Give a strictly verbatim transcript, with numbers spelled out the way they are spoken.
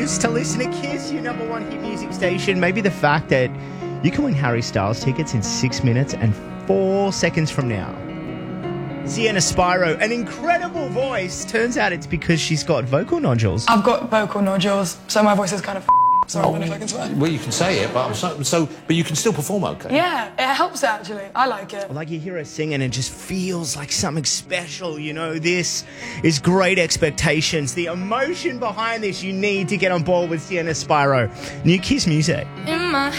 choose to listen to Kiss, your number one hit music station. Maybe the fact that you can win Harry Styles tickets in six minutes and four seconds from now. Sienna Spyro, an incredible voice. Turns out it's because she's got vocal nodules. I've got vocal nodules, so my voice is kind of sorry, I don't know if I can swear. Well, you can say it, but I'm so, so but you can still perform okay. Yeah, it helps actually. I like it. Like you hear her sing and it just feels like something special, you know. This is Great Expectations. The emotion behind this, you need to get on board with Sienna Spyro. New Kiss music. In my